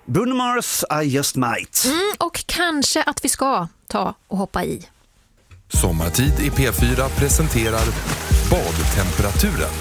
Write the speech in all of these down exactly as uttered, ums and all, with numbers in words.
Bruno Mars, I just might. Mm, och kanske att vi ska ta och hoppa i. Sommartid i P fyra presenterar badtemperaturen.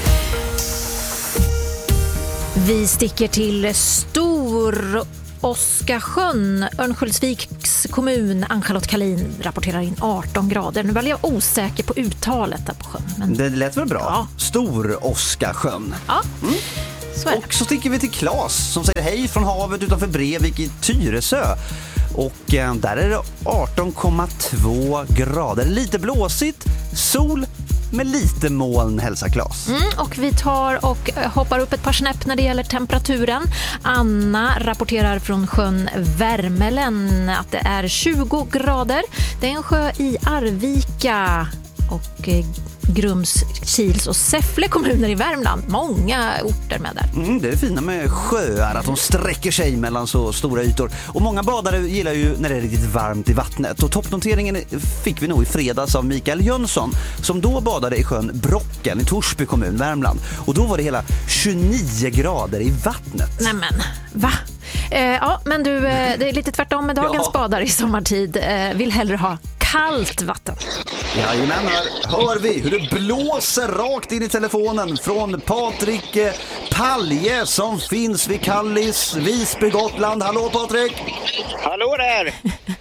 Vi sticker till Stor Oskarsjön. Örnsköldsviks kommun. Ann-Charlotte Kallin rapporterar in arton grader. Nu var jag osäker på uttalet där på sjön. Men... Det lät väl bra? Ja. Stor Oskarsjön. Ja, mm. Så är det. Och så sticker vi till Klas som säger hej från havet utanför Brevik i Tyresö. Och eh, där är det arton komma två grader. Lite blåsigt, sol med lite moln, hälsa Klas. Mm, och vi tar och hoppar upp ett par snäpp när det gäller temperaturen. Anna rapporterar från sjön Värmelen att det är tjugo grader. Det är en sjö i Arvika och eh, Grums, Kils och Säffle kommuner i Värmland. Många orter med där. Mm, det är fina med sjöar, att de sträcker sig mellan så stora ytor. Och många badare gillar ju när det är riktigt varmt i vattnet. Och toppnoteringen fick vi nog i fredags av Mikael Jönsson som då badade i sjön Brocken i Torsby kommun, Värmland. Och då var det hela tjugonio grader i vattnet. Nämen, va? Eh, ja, men du, eh, det är lite tvärtom med dagens Ja. badare i sommartid. Eh, vill hellre ha kallt vatten. Jajamän, här hör vi hur det blåser rakt in i telefonen från Patrik eh, Palje som finns vid Kallis, Visby, Gotland. Hallå Patrik! Hallå där!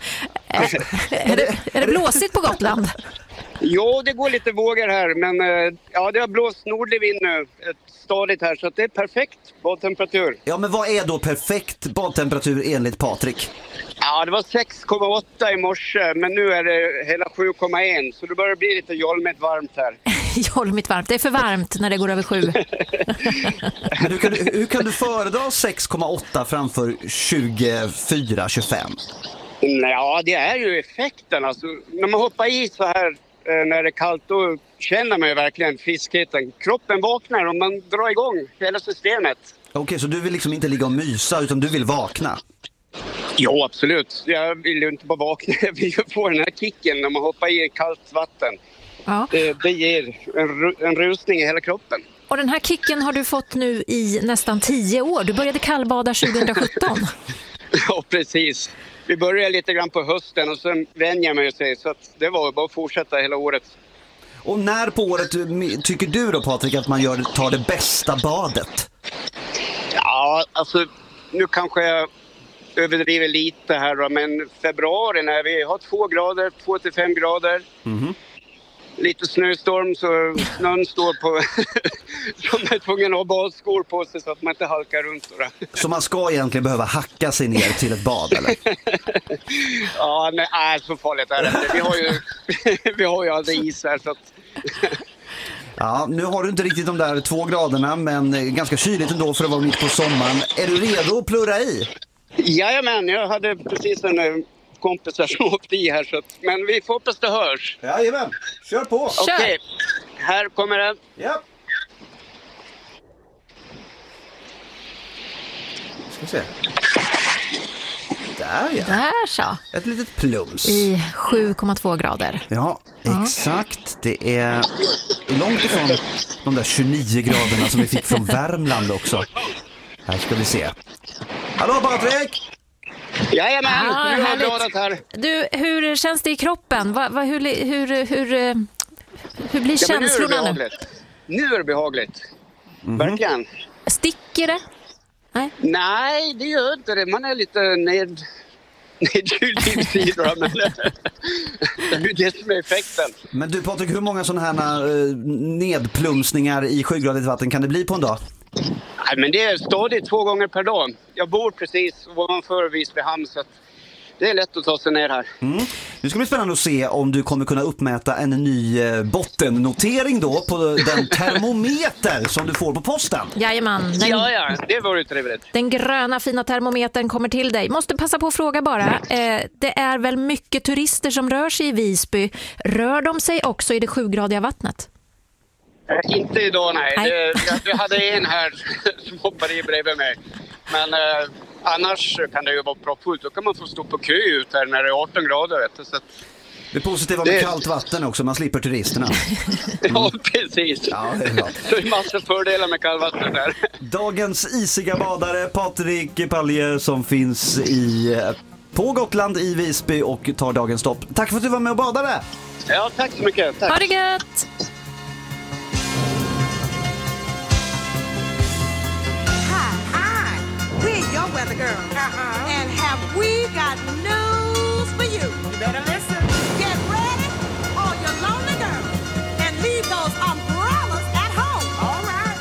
Är det, är det blåsigt på Gotland? Jo, det går lite vågor här, men eh, ja, det har blåst nordlig vind nu ett stadigt här, så att det är perfekt badtemperatur. Ja, men vad är då perfekt badtemperatur enligt Patrik? Ja, det var sex komma åtta i morse, men nu är det hela sju komma ett, så det börjar bli lite jolmigt varmt här. Jolmigt varmt, det är för varmt när det går över sju. Men hur kan du, hur kan du föredra sex komma åtta framför tjugofyra tjugofem? Ja, det är ju effekten. Alltså, när man hoppar i så här eh, när det är kallt, då känner man ju verkligen friskheten. Kroppen vaknar och man drar igång hela systemet. Okej, så du vill liksom inte ligga och mysa utan du vill vakna? Jo, absolut. Jag vill ju inte bara vakna, jag vill ju få den här kicken när man hoppar i kallt vatten. Ja. Det, det ger en, ru- en rusning i hela kroppen. Och den här kicken har du fått nu i nästan tio år. Du började kallbada tjugosjutton. Ja, precis. Vi började lite grann på hösten och sen vänjer man sig, så att det var bara att fortsätta hela året. Och när på året tycker du då Patrik att man gör, tar det bästa badet? Ja, alltså nu kanske jag överdriver lite här då, men februari när vi har två grader, två till fem grader. Mm-hmm. Lite snöstorm så snön står på så man är tvungen att ha badskor på sig så att man inte halkar runt. Då. Så man ska egentligen behöva hacka sig ner till ett bad eller? Ja, nej, nej, så farligt är det inte. Vi har ju, vi har ju aldrig is här så att... Ja, nu har du inte riktigt de där två graderna men ganska kyligt ändå för att vara mitt på sommaren. Är du redo att plurra i? Jajamän, jag hade precis en eh, kompis som åkte i här så att, men vi får hoppas det hörs. Jajamän, kör på! Kör. Okej, här kommer den. Ja. Ska vi se. Där ja. Där så. Ett litet plums. I sju komma två grader. Ja, exakt. Det är långt ifrån de där tjugonio graderna som vi fick från Värmland också. Här ska vi se. Hallå Patrik! Jajamän, Ah, nu har härligt. jag bladat här. Du, hur känns det i kroppen? Va, va, hur, hur, hur, hur, hur blir Ja, men nu är det känslorna nu? behagligt. Nu är det behagligt. Verkligen. Sticker det? Nej. Nej, det gör inte det. Man är lite ned... nedkyld i sidor, men det är ju det som är effekten. Men du Patrik, hur många sådana här eh, nedplumsningar i sjugradigt vatten kan det bli på en dag? Nej, men det är stadigt två gånger per dag. Jag bor precis ovanför Visbyhamn så att det är lätt att ta sig ner här. Mm. Nu ska det bli spännande att se om du kommer kunna uppmäta en ny eh, bottennotering då på den termometer som du får på posten. Jajamän, den, Ja, ja, det var ju trevligt. den gröna fina termometern kommer till dig. Måste passa på att fråga bara. Eh, det är väl mycket turister som rör sig i Visby. Rör de sig också i det sjugradiga vattnet? Eh, Inte idag, nej. Nej. Det, jag, jag hade en här som hoppade i bredvid mig. Men eh, annars kan det ju vara proppfullt. Då kan man få stå på kö ut här när det är arton grader. Vet du, så att Det är positiva med Det- kallt vatten också, man slipper turisterna. Ja, precis. Ja, det är bra. Så det är massa fördelar med kallvatten där. Dagens isiga badare, Patrik Palje, som finns i, på Gotland i Visby och tar dagens stopp. Tack för att du var med och badade! Ja, tack så mycket. Tack. Ha det gött! Hi, hi. We're your weather girl. Uh-huh. And have we got news?